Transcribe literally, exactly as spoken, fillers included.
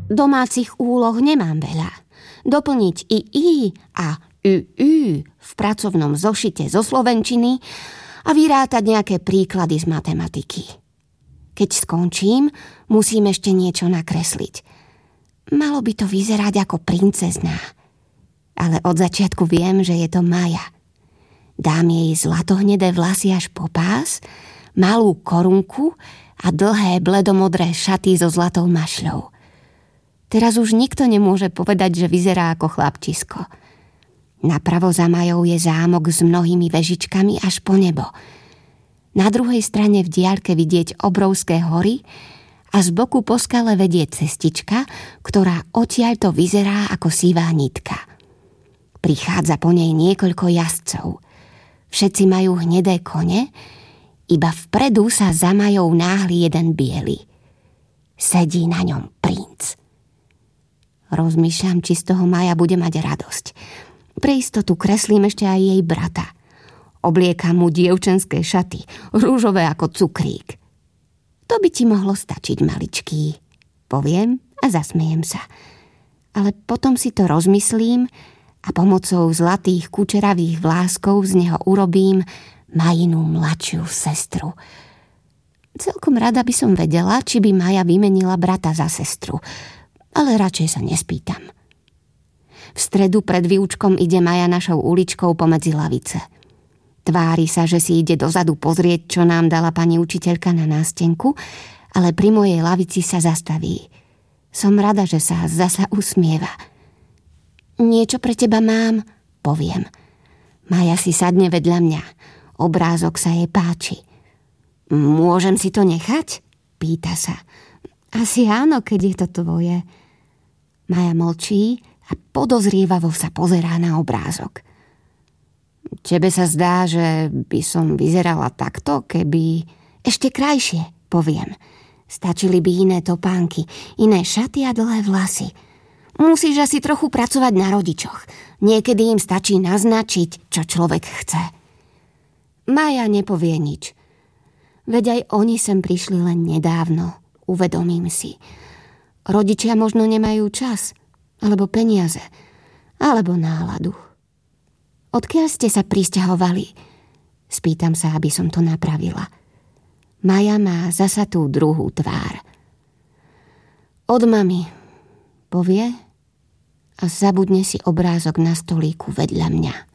Domácich úloh nemám veľa. Doplniť i i a ü ü v pracovnom zošite zo slovenčiny a vyrátať nejaké príklady z matematiky. Keď skončím, musím ešte niečo nakresliť. Malo by to vyzerať ako princezná. Ale od začiatku viem, že je to Maja. Dám jej zlatohnedé vlasy až po pás, malú korunku a dlhé bledomodré šaty so zlatou mašľou. Teraz už nikto nemôže povedať, že vyzerá ako chlapčisko. Napravo za Majou je zámok s mnohými vežičkami až po nebo. Na druhej strane v diaľke vidieť obrovské hory a z boku po skale vedie cestička, ktorá odtiaľto vyzerá ako sivá nitka. Prichádza po nej niekoľko jazdcov. Všetci majú hnedé kone, iba vpredu sa za Majou náhli jeden biely. Sedí na ňom princ. Rozmýšľam, či z toho Maja bude mať radosť. Pre istotu kreslím ešte aj jej brata. Obliekam mu dievčenské šaty, rúžové ako cukrík. To by ti mohlo stačiť, maličký. Poviem a zasmejem sa. Ale potom si to rozmyslím a pomocou zlatých kučeravých vláskov z neho urobím Majinu mladšiu sestru. Celkom rada by som vedela, či by Maja vymenila brata za sestru, ale radšej sa nespýtam. V stredu pred výučkom ide Maja našou uličkou pomedzi lavice. Tvári sa, že si ide dozadu pozrieť, čo nám dala pani učiteľka na nástenku, ale pri mojej lavici sa zastaví. Som rada, že sa zasa usmieva. Niečo pre teba mám, poviem. Maja si sadne vedľa mňa. Obrázok sa jej páči. Môžem si to nechať? Pýta sa. Asi áno, keď je to tvoje. Maja mlčí a podozrievavo sa pozerá na obrázok. Tebe sa zdá, že by som vyzerala takto, keby... Ešte krajšie, poviem. Stačili by iné topánky, iné šaty a dlhé vlasy. Musíš asi trochu pracovať na rodičoch. Niekedy im stačí naznačiť, čo človek chce. Maja nepovie nič. Veď aj oni sem prišli len nedávno, uvedomím si. Rodičia možno nemajú čas, alebo peniaze, alebo náladu. Odkiaľ ste sa prisťahovali? Spýtam sa, aby som to napravila. Maja má zasa tú druhú tvár. Od mami, povie a zabudne si obrázok na stolíku vedľa mňa.